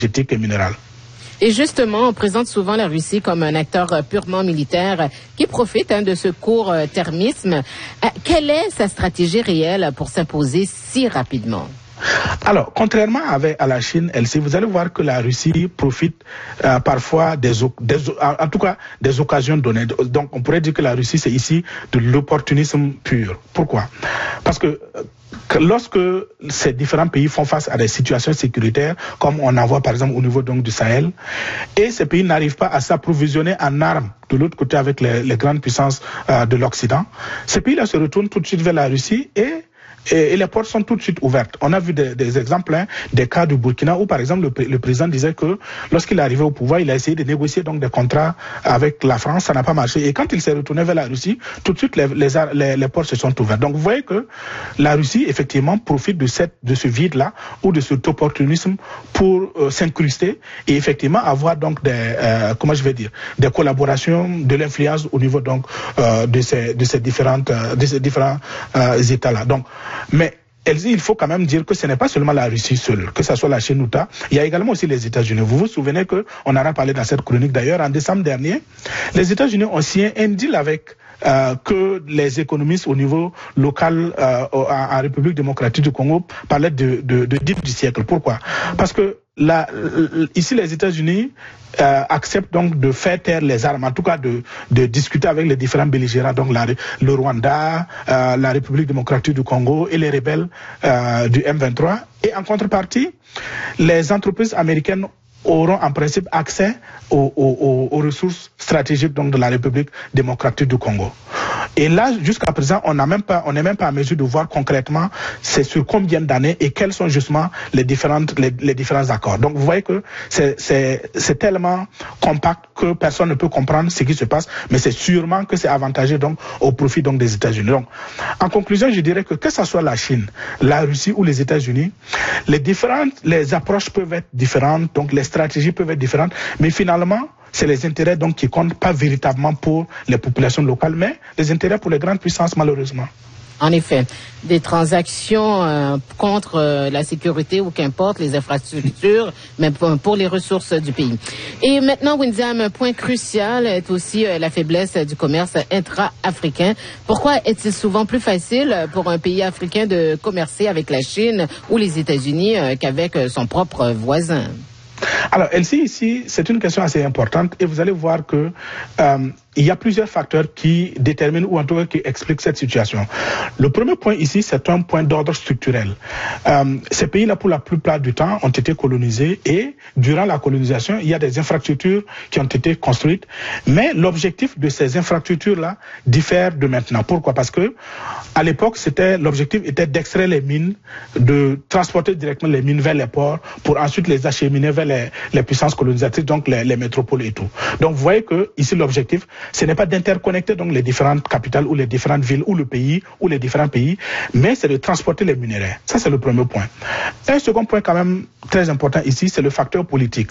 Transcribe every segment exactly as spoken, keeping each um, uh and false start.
énergétique et minérale. Et justement, on présente souvent la Russie comme un acteur purement militaire qui profite hein, de ce court-termisme. Euh, quelle est sa stratégie réelle pour s'imposer si rapidement? Alors, contrairement avec, à la Chine, Elsie, vous allez voir que la Russie profite euh, parfois des, des, en tout cas, des occasions données. Donc, on pourrait dire que la Russie, c'est ici de l'opportunisme pur. Pourquoi? Parce que que lorsque ces différents pays font face à des situations sécuritaires, comme on en voit par exemple au niveau donc du Sahel, et ces pays n'arrivent pas à s'approvisionner en armes de l'autre côté avec les, les grandes puissances euh, de l'Occident, ces pays-là se retournent tout de suite vers la Russie et Et, et les portes sont tout de suite ouvertes. On a vu des, des exemples, hein, des cas du Burkina où, par exemple, le, le président disait que lorsqu'il est arrivé au pouvoir, il a essayé de négocier donc des contrats avec la France, ça n'a pas marché. Et quand il s'est retourné vers la Russie, tout de suite, les, les, les, les portes se sont ouvertes. Donc, vous voyez que la Russie, effectivement, profite de, cette, de ce vide-là ou de cet opportunisme pour euh, s'incruster et effectivement avoir donc des, euh, comment je vais dire, des collaborations, de l'influence au niveau donc euh, de ces, de ces différentes, euh, de ces différents euh, États-là. Donc, mais il faut quand même dire que ce n'est pas seulement la Russie seule, que ce soit la Chine ou ta, il y a également aussi les États-Unis. Vous vous souvenez qu'on en a parlé dans cette chronique d'ailleurs, en décembre dernier, les États-Unis ont signé un deal avec euh, que les économistes au niveau local euh, en République démocratique du Congo parlaient de, de, de deal du siècle. Pourquoi? Parce que là, ici les États-Unis euh, acceptent donc de faire taire les armes, en tout cas de, de discuter avec les différents belligérants, donc la, le Rwanda, euh, la République démocratique du Congo et les rebelles euh, du M vingt-trois. Et en contrepartie, les entreprises américaines auront en principe accès aux, aux, aux ressources stratégiques donc de la République démocratique du Congo. Et là, jusqu'à présent, on n'a même pas, on n'est même pas en mesure de voir concrètement c'est sur combien d'années et quels sont justement les différentes, les, les différents accords. Donc, vous voyez que c'est, c'est, c'est tellement compact que personne ne peut comprendre ce qui se passe, mais c'est sûrement que c'est avantageux donc au profit donc des États-Unis. Donc, en conclusion, je dirais que que ce soit la Chine, la Russie ou les États-Unis, les différentes, les approches peuvent être différentes, donc les stratégies peuvent être différentes, mais finalement, c'est les intérêts donc qui comptent pas véritablement pour les populations locales, mais les intérêts pour les grandes puissances malheureusement. En effet, des transactions euh, contre euh, la sécurité ou qu'importe les infrastructures, mais pour les ressources du pays. Et maintenant, Windiam, un point crucial est aussi euh, la faiblesse du commerce intra-africain. Pourquoi est-il souvent plus facile pour un pays africain de commercer avec la Chine ou les États-Unis euh, qu'avec euh, son propre voisin? Alors, Elsie, ici, c'est une question assez importante et vous allez voir que euh, il y a plusieurs facteurs qui déterminent ou en tout cas qui expliquent cette situation. Le premier point ici, c'est un point d'ordre structurel. Euh, ces pays-là, pour la plupart du temps, ont été colonisés et durant la colonisation, il y a des infrastructures qui ont été construites, mais l'objectif de ces infrastructures-là diffère de maintenant. Pourquoi? Parce que à l'époque, c'était l'objectif était d'extraire les mines, de transporter directement les mines vers les ports pour ensuite les acheminer vers les, les puissances colonisatrices, donc les, les métropoles et tout. Donc, vous voyez que ici, l'objectif, ce n'est pas d'interconnecter donc les différentes capitales ou les différentes villes ou le pays ou les différents pays, mais c'est de transporter les minerais. Ça, c'est le premier point. Un second point quand même très important ici, c'est le facteur politique.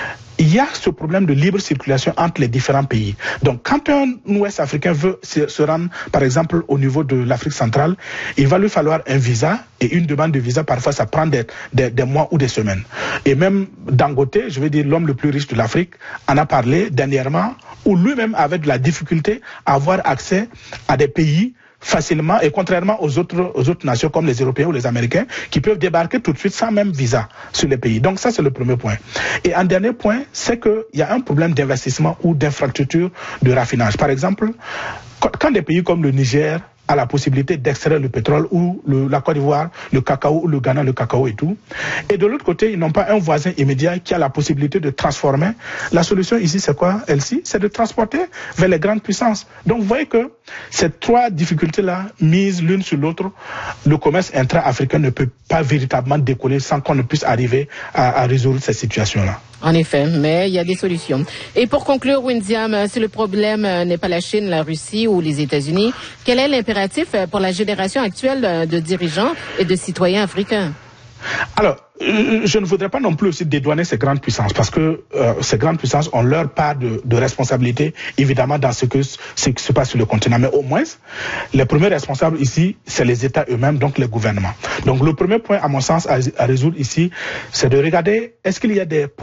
Il y a ce problème de libre circulation entre les différents pays. Donc, quand un Ouest africain veut se, se rendre, par exemple, au niveau de l'Afrique centrale, il va lui falloir un visa et une demande de visa. Parfois, ça prend des, des, des mois ou des semaines. Et même Dangote, je veux dire l'homme le plus riche de l'Afrique, en a parlé dernièrement, où lui-même avait de la difficulté à avoir accès à des pays facilement et contrairement aux autres, aux autres nations comme les Européens ou les Américains qui peuvent débarquer tout de suite sans même visa sur les pays. Donc ça, c'est le premier point. Et un dernier point, c'est qu'il y a un problème d'investissement ou d'infrastructure de raffinage. Par exemple, quand des pays comme le Niger a la possibilité d'extraire le pétrole ou le, la Côte d'Ivoire, le cacao ou le Ghana, le cacao et tout. Et de l'autre côté, ils n'ont pas un voisin immédiat qui a la possibilité de transformer. La solution ici, c'est quoi, Elsie? C'est de transporter vers les grandes puissances. Donc, vous voyez que ces trois difficultés-là, mises l'une sur l'autre, le commerce intra-africain ne peut pas véritablement décoller sans qu'on ne puisse arriver à, à résoudre ces situations-là. En effet, mais il y a des solutions. Et pour conclure, Windiam, si le problème n'est pas la Chine, la Russie ou les États-Unis, quel est l'impératif pour la génération actuelle de dirigeants et de citoyens africains? Alors, je ne voudrais pas non plus aussi dédouaner ces grandes puissances parce que euh, ces grandes puissances ont leur part de, de responsabilité, évidemment, dans ce, que, ce qui se passe sur le continent. Mais au moins, les premiers responsables ici, c'est les États eux-mêmes, donc les gouvernements. Donc, le premier point, à mon sens, à, à résoudre ici, c'est de regarder, est-ce qu'il y a des